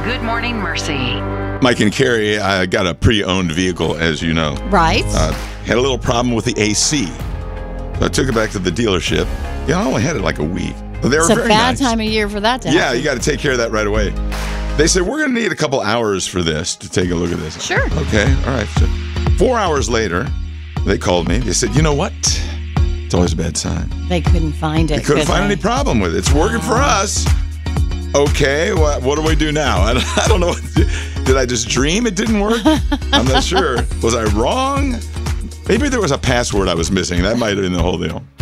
Good Morning Mercy. Mike and Carrie, I got a pre-owned vehicle, as you know. Right. Had a little problem with the AC. So I took it back to the dealership. I only had it like a week. But they were It's a very bad nice. time of year for that to happen. Yeah, you got to take care of that right away. They said, we're going to need a couple hours for this to take a look at this. Sure. Okay, all right. So 4 hours later, they called me. They said, you know what? It's always a bad sign. They couldn't find it. They couldn't find any problem with it. It's working for us. Okay, what do we do now? I don't know. Did I just dream it didn't work? I'm not sure. Was I wrong? Maybe there was a password I was missing. That might have been the whole deal.